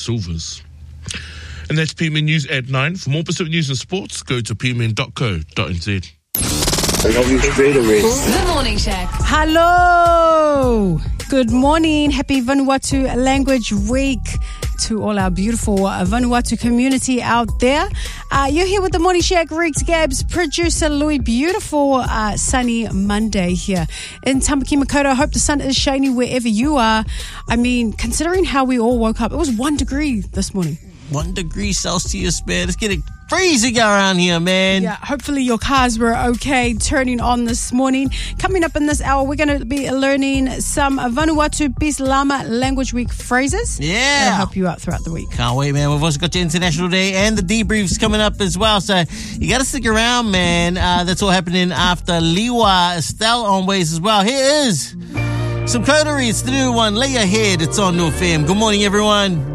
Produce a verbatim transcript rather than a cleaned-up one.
Silvers. And that's P M N News at nine. For more Pacific news and sports, go to p m n dot co dot n z. The Morning Shack. Hello. Good morning. Happy Vanuatu Language Week to all our beautiful uh, Vanuatu community out there. Uh, you're here with the Morning Shack. Riggs, Gabs, producer Louis. Beautiful uh, sunny Monday here in Tamaki Makaurau. I hope the sun is shining wherever you are. I mean, considering how we all woke up, it was one degree this morning. One degree Celsius, man. It's getting freezing around here, man. Yeah, hopefully your cars were okay turning on this morning. Coming up in this hour, we're going to be learning some Vanuatu Bislama Language Week phrases. Yeah. That'll help you out throughout the week. Can't wait, man. We've also got your International Day and the debriefs coming up as well. So you got to stick around, man. Uh, that's all happening after Liwa Estelle on Ways as well. Here is some coterie. It's the new one. Lay Your Head. It's on New F M. Good morning, everyone.